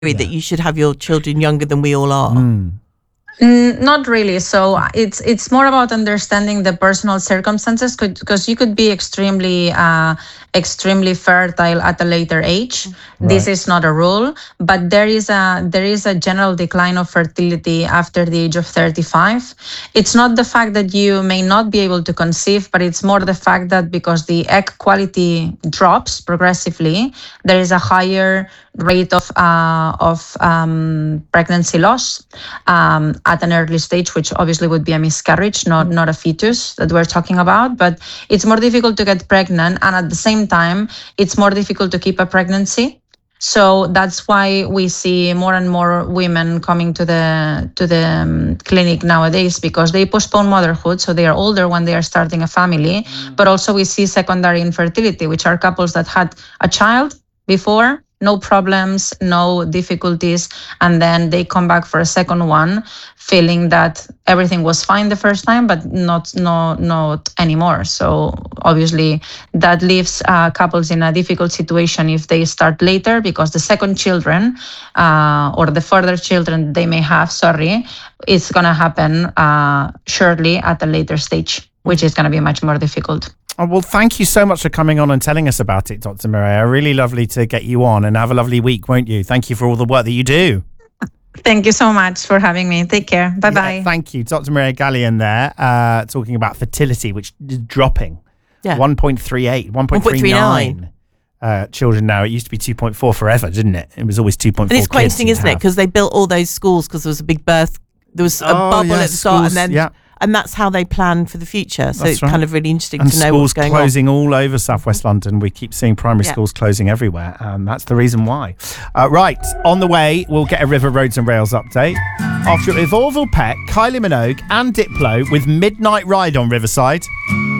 that you should have your children younger than we all are? Not really. So it's more about understanding the personal circumstances, because you could be extremely fertile at a later age. Right. This is not a rule, but there is a general decline of fertility after the age of 35. It's not the fact that you may not be able to conceive, but it's more the fact that because the egg quality drops progressively, there is a higher rate of pregnancy loss at an early stage, which obviously would be a miscarriage, not a fetus that we're talking about. But it's more difficult to get pregnant, and at the same time, it's more difficult to keep a pregnancy. So that's why we see more and more women coming to the clinic nowadays, because they postpone motherhood, so they are older when they are starting a family. But also we see secondary infertility, which are couples that had a child before, no problems, no difficulties, and then they come back for a second one, feeling that everything was fine the first time, but not anymore. So obviously that leaves couples in a difficult situation if they start later, because the second children or the further children they may have, it's going to happen surely at a later stage, which is going to be much more difficult. Oh, well, thank you so much for coming on and telling us about it, Dr. Mireia. Really lovely to get you on, and have a lovely week, won't you? Thank you for all the work that you do. Thank you so much for having me. Take care. Bye-bye. Yeah, thank you. Dr. Mireia Gallienne there, talking about fertility, which is dropping. Yeah. 1.38, 1.39 children now. It used to be 2.4 forever, didn't it? It was always 2.4. And it's quite interesting, isn't it? Because they built all those schools because there was a big birth. There was a bubble at the start, and then... Yeah. And that's how they plan for the future. So it's kind of really interesting to know what's going on. And schools closing all over southwest London. We keep seeing primary schools closing everywhere. And that's the reason why. Right, on the way, we'll get a River Roads and Rails update. After it with Orville Peck, Kylie Minogue and Diplo with Midnight Ride on Riverside.